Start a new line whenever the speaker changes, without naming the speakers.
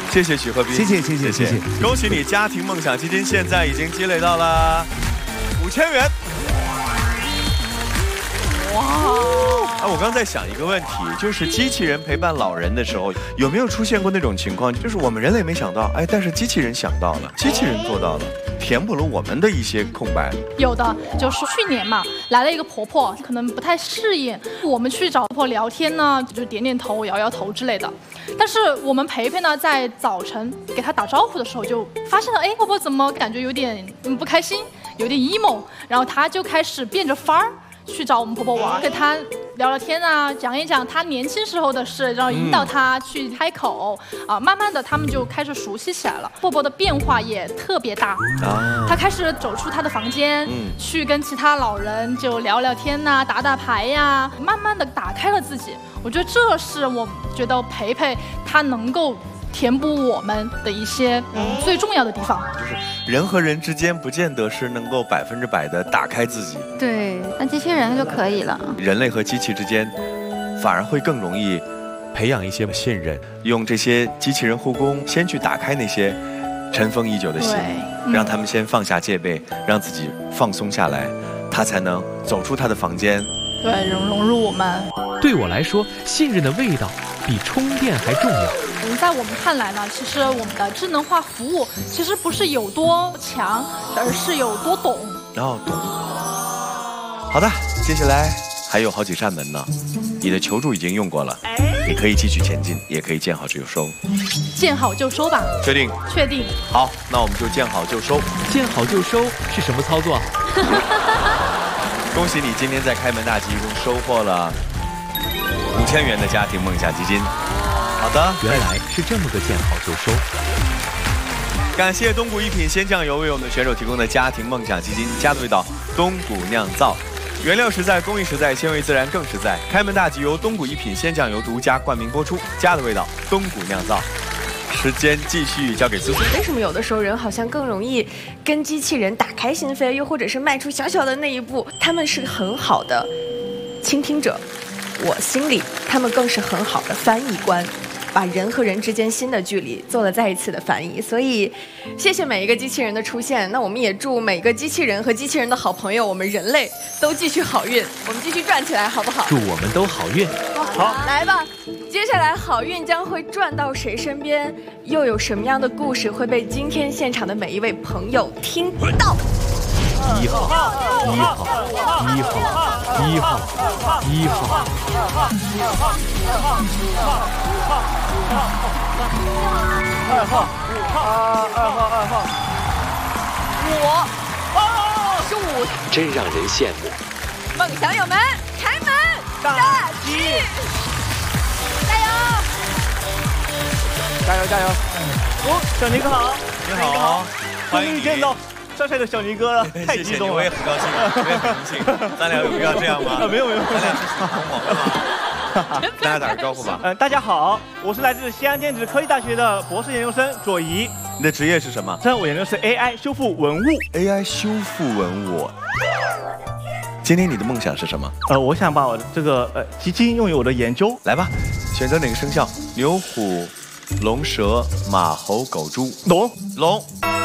谢谢许鹤斌，
谢谢。
恭喜你，家庭梦想基金现在已经积累到了5000元。哇！哎，我刚在想一个问题，就是机器人陪伴老人的时候，有没有出现过那种情况，就是我们人类没想到，哎，但是机器人想到了，机器人做到了，填补了我们的一些空白。
有的，就是去年嘛，来了一个婆婆，可能不太适应，我们去找婆婆聊天呢，就点点头、摇摇头之类的。但是我们培培呢，在早晨给她打招呼的时候，就发现了，哎，婆婆怎么感觉有点不开心，有点 emo， 然后她就开始变着法儿去找我们婆婆玩，给她聊聊天啊，讲一讲她年轻时候的事，然后引导她去开口啊，慢慢的他们就开始熟悉起来了。婆婆的变化也特别大，她开始走出她的房间，去跟其他老人就聊聊天呐，打打牌呀，慢慢的打开了自己。我觉得这是我觉得培培她能够填补我们的一些最重要的地方。
就是人和人之间不见得是能够100%的打开自己。
对，那机器人就可以了。
人类和机器之间反而会更容易培养一些信任，用这些机器人护工先去打开那些尘封已久的心，让他们先放下戒备，让自己放松下来，他才能走出他的房间，
对，融入我们。
对我来说，信任的味道比充电还重要。
在我们看来呢，其实我们的智能化服务其实不是有多强，而是有多懂。
懂。好的，接下来还有好几扇门呢。你的求助已经用过了，你可以继续前进，也可以见好就收。
见好就收吧。
确定？
确定。
好，那我们就见好就收。
见好就收是什么操作？
恭喜你，今天在开门大吉一共收获了5000元的家庭梦想基金。好的，
原来是这么个见好就收。
感谢东谷一品鲜酱油为我们的选手提供的家庭梦想基金，家的味道，东谷酿造，原料实在，工艺实在，鲜味自然更实在。开门大吉由东谷一品鲜酱油独家冠名播出，家的味道，东谷酿造。时间继续交给苏苏。
为什么有的时候人好像更容易跟机器人打开心扉，又或者是迈出小小的那一步？他们是很好的倾听者，我心里他们更是很好的翻译官，把人和人之间心的距离做了再一次的翻译。所以谢谢每一个机器人的出现，那我们也祝每个机器人和机器人的好朋友，我们人类都继续好运，我们继续转起来，好不好？
祝我们都好运。
好，来吧，接下来好运将会转到谁身边，又有什么样的故事会被今天现场的每一位朋友听到
？1号，1号，1号，1号，1号。
2号，2号，
是5，
真让人羡慕。
梦想友们，开门大吉，
加油！小尼哥好，
你好，
终于见到帅帅的小尼哥了，太激动了，
我也很高兴，我也很荣幸。咱俩有必要这样吗？
没有，
咱俩是同盟吗？大家打个招呼吧。
大家好，我是来自西安电子科技大学的博士研究生左怡。
你的职业是什么？
我研究是 AI 修复文物。
AI 修复文物。今天你的梦想是什么？
我想把我的这个基金用于我的研究。
来吧，选择哪个生肖？牛、虎、龙、蛇、马、猴、狗、猪。
龙。